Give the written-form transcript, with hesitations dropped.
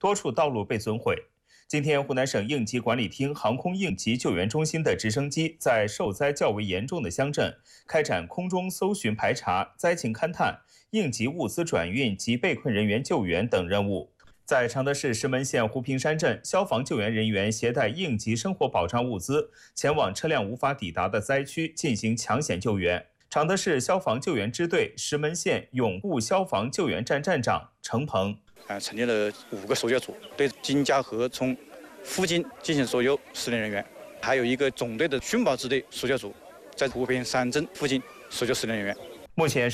多处道路被损毁。今天，湖南省应急管理厅航空应急救援中心的直升机在受灾较为严重的乡镇开展空中搜寻排查、灾情勘探、应急物资转运及被困人员救援等任务。在常德市石门县湖平山镇，消防救援人员携带应急生活保障物资，前往车辆无法抵达的灾区进行抢险救援。常德市消防救援支队石门县永固消防救援站站长程鹏。 成立了5个搜救组，对金家河村附近进行搜救10名人员，还有一个总队的寻宝支队搜救组，在湖平山镇附近搜救10名人员。 目前